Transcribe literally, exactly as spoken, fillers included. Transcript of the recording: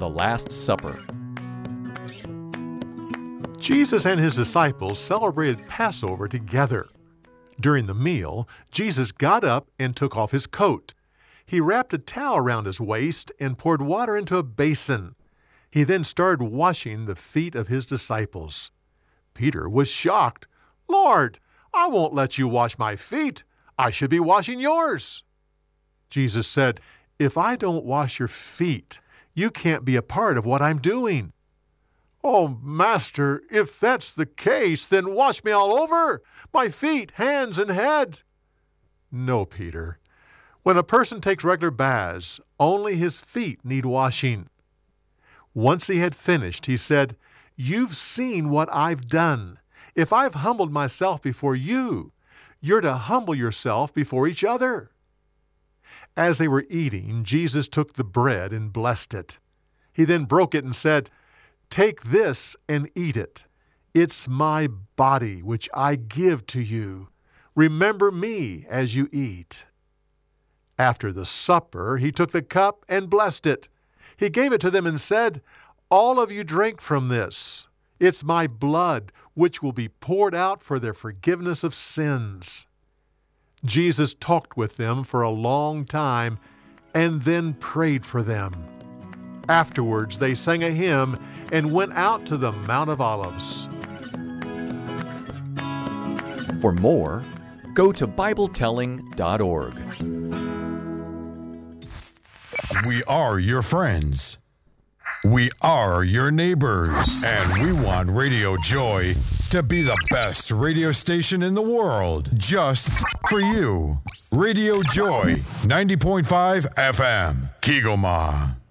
the Last Supper. Jesus and his disciples celebrated Passover together. During the meal, Jesus got up and took off his coat. He wrapped a towel around his waist and poured water into a basin. He then started washing the feet of his disciples. Peter was shocked. "Lord, I won't let you wash my feet. I should be washing yours." Jesus said, "If I don't wash your feet, you can't be a part of what I'm doing." "Oh, Master, if that's the case, then wash me all over, my feet, hands, and head." "No, Peter. When a person takes regular baths, only his feet need washing." Once he had finished, he said, "You've seen what I've done. If I've humbled myself before you, you're to humble yourself before each other." As they were eating, Jesus took the bread and blessed it. He then broke it and said, "Take this and eat it. It's my body, which I give to you. Remember me as you eat." After the supper, he took the cup and blessed it. He gave it to them and said, "All of you drink from this. It's my blood, which will be poured out for their forgiveness of sins." Jesus talked with them for a long time and then prayed for them. Afterwards, they sang a hymn and went out to the Mount of Olives. For more, go to Bible telling dot org. We are your friends. We are your neighbors. And we want Radio Joy to be the best radio station in the world, just for you. Radio Joy, ninety point five F M, Kigoma.